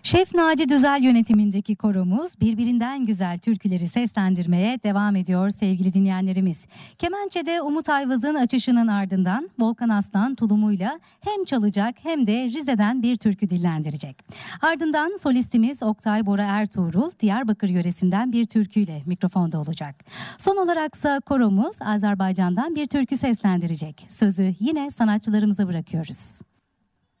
Şef Naci Düzel yönetimindeki koromuz birbirinden güzel türküleri seslendirmeye devam ediyor sevgili dinleyenlerimiz. Kemençe'de Umut Ayvaz'ın açışının ardından Volkan Aslan tulumuyla hem çalacak hem de Rize'den bir türkü dillendirecek. Ardından solistimiz Oktay Bora Ertuğrul Diyarbakır yöresinden bir türküyle mikrofonda olacak. Son olaraksa koromuz Azerbaycan'dan bir türkü seslendirecek. Sözü yine sanatçılarımıza bırakıyoruz.